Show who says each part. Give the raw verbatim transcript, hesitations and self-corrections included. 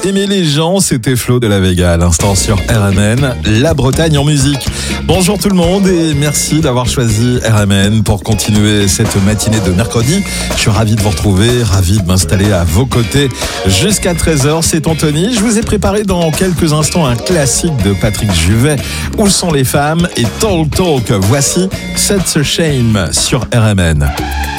Speaker 1: Aimer les gens, c'était Flo de la Vega à l'instant sur R M N, la Bretagne en musique. Bonjour tout le monde et merci d'avoir choisi R M N pour continuer cette matinée de mercredi. Je suis ravi de vous retrouver, ravi de m'installer à vos côtés jusqu'à treize heures. C'est Anthony. Je vous ai préparé dans quelques instants un classique de Patrick Juvet. Où sont les femmes et Talk Talk. Voici Such a Shame sur R M N.